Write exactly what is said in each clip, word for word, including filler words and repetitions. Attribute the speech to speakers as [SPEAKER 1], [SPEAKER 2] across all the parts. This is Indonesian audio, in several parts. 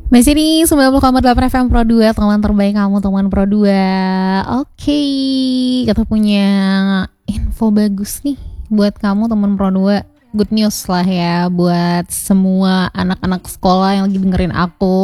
[SPEAKER 1] Masih di sembilan puluh koma delapan F M Pro dua, teman terbaik kamu, teman Pro dua. Oke, kita punya info bagus nih buat kamu, teman Pro dua. Good news lah ya buat semua anak-anak sekolah yang lagi dengerin aku.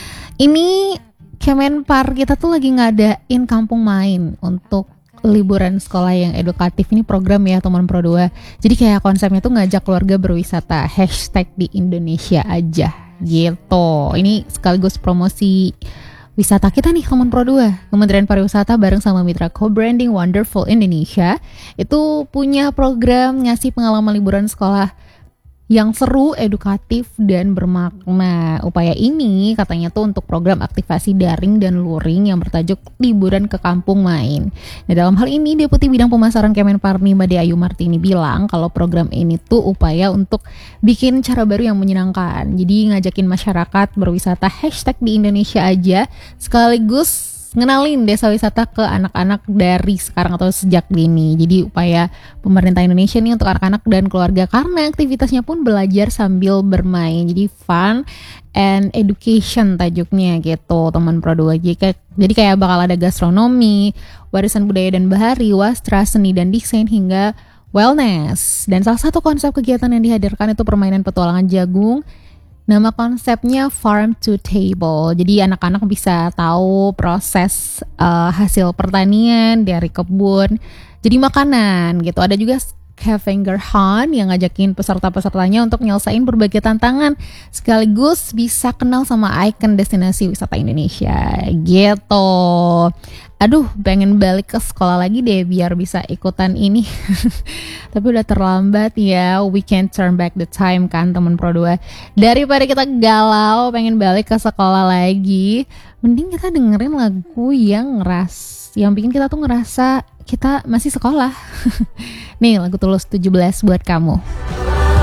[SPEAKER 1] Ini Kemenpar kita tuh lagi ngadain kampung main untuk liburan sekolah yang edukatif. Ini program ya teman Pro dua. Jadi kayak konsepnya tuh ngajak keluarga berwisata, hashtag di Indonesia aja gitu. Ini sekaligus promosi wisata kita nih teman Pro dua. Kementerian Pariwisata bareng sama mitra co-branding Wonderful Indonesia itu punya program ngasih pengalaman liburan sekolah yang seru, edukatif, dan bermakna. Upaya ini katanya tuh untuk program aktivasi daring dan luring yang bertajuk Liburan ke Kampung Main. Nah, dalam hal ini Deputi Bidang Pemasaran Kemenpar Made Ayu Martini bilang kalau program ini tuh upaya untuk bikin cara baru yang menyenangkan. Jadi ngajakin masyarakat berwisata hashtag di Indonesia aja, sekaligus ngenalin desa wisata ke anak-anak dari sekarang atau sejak dini. Jadi upaya pemerintah Indonesia nih untuk anak-anak dan keluarga, karena aktivitasnya pun belajar sambil bermain. Jadi fun and education tajuknya gitu teman Pro dua. Jadi kayak, jadi kayak bakal ada gastronomi, warisan budaya dan bahari, wastra, seni dan desain, hingga wellness. Dan salah satu konsep kegiatan yang dihadirkan itu permainan petualangan jagung. Nama konsepnya Farm to Table. Jadi anak-anak bisa tahu proses uh, hasil pertanian dari kebun jadi makanan gitu. Ada juga scavenger hunt yang ngajakin peserta-pesertanya untuk nyelesain berbagai tantangan, sekaligus bisa kenal sama ikon destinasi wisata Indonesia gitu. Aduh, pengen balik ke sekolah lagi deh biar bisa ikutan ini. Tapi udah terlambat ya. We can't turn back the time kan teman Pro dua. Daripada kita galau pengen balik ke sekolah lagi, mending kita dengerin lagu yang ngeras, yang bikin kita tuh ngerasa kita masih sekolah. Nih lagu Tulus tujuh belas buat kamu.